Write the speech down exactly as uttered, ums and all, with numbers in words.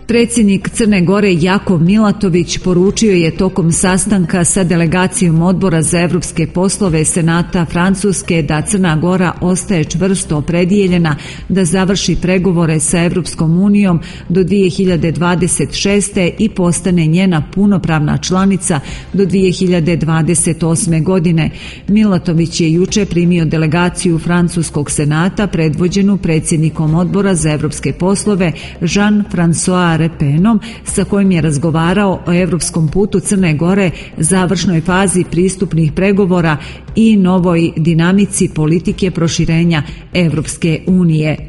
Predsjednik Crne Gore Jakov Milatović poručio je tokom sastanka sa delegacijom Odbora za evropske poslove Senata Francuske da Crna Gora ostaje čvrsto opredijeljena da završi pregovore sa Evropskom unijom do dvije hiljade dvadeset šeste. i postane njena punopravna članica do dvije hiljade dvadeset osme. godine. Milatović je juče primio delegaciju Francuskog senata predvođenu predsjednikom Odbora za evropske poslove Jean-François Repenom, sa kojim je razgovarao o evropskom putu Crne Gore, završnoj fazi pristupnih pregovora i novoj dinamici politike proširenja Evropske unije.